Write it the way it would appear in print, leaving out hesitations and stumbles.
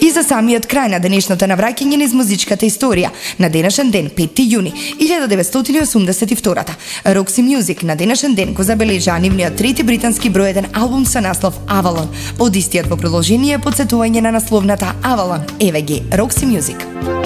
И за самиот крај на денешното навраќање низ музичката историја, на денешен ден, 5 јуни 1982, Roxy Music на денешен ден го забележаа нивниот трети британски број 1 албум со наслов Avalon. Од истиот во продолжение подсетување на насловната Avalon, еве ги Roxy Music.